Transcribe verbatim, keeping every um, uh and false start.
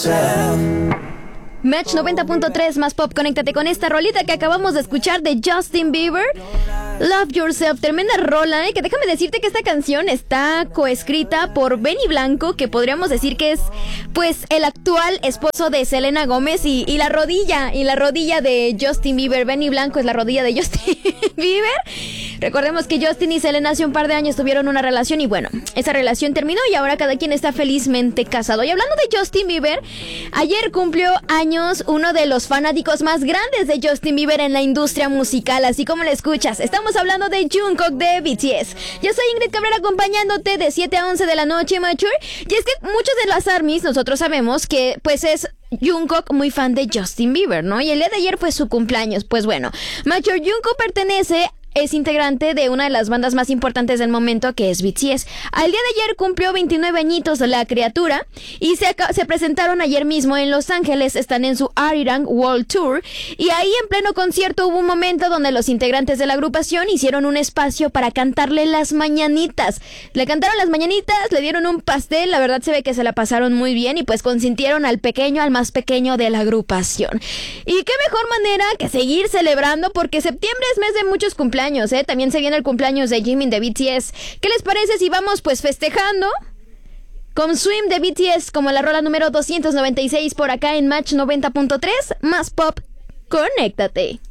Match noventa punto tres más pop, conéctate con esta rolita que acabamos de escuchar de Justin Bieber, Love Yourself. Tremenda rola, ¿eh? Que déjame decirte que esta canción está coescrita por Benny Blanco, que podríamos decir que es pues el actual esposo de Selena Gómez, y, y la rodilla, y la rodilla de Justin Bieber. Benny Blanco es la rodilla de Justin Bieber. Recordemos que Justin y Selena hace un par de años tuvieron una relación y bueno, esa relación terminó y ahora cada quien está felizmente casado. Y hablando de Justin Bieber, ayer cumplió años uno de los fanáticos más grandes de Justin Bieber en la industria musical, así como lo escuchas. Estamos hablando de Jungkook de B T S. Yo soy Ingrid Cabrera acompañándote de siete a once de la noche, Mature. Y es que muchos de las ARMYs nosotros sabemos que pues es Jungkook muy fan de Justin Bieber, ¿no? Y el día de ayer fue su cumpleaños. Pues bueno, Mature, Jungkook pertenece es integrante de una de las bandas más importantes del momento, que es B T S. Al día de ayer cumplió veintinueve añitos la criatura y se, se presentaron ayer mismo en Los Ángeles. Están en su Arirang World Tour y ahí en pleno concierto hubo un momento donde los integrantes de la agrupación hicieron un espacio para cantarle las mañanitas. Le cantaron las mañanitas, le dieron un pastel, la verdad se ve que se la pasaron muy bien y pues consintieron al pequeño, al más pequeño de la agrupación. Y qué mejor manera que seguir celebrando, porque septiembre es mes de muchos cumpleaños. Años, ¿eh? También se viene el cumpleaños de Jimin de B T S. ¿Qué les parece si vamos pues festejando con Swim de B T S como la rola número doscientos noventa y seis por acá en Match noventa punto tres más pop? Conéctate.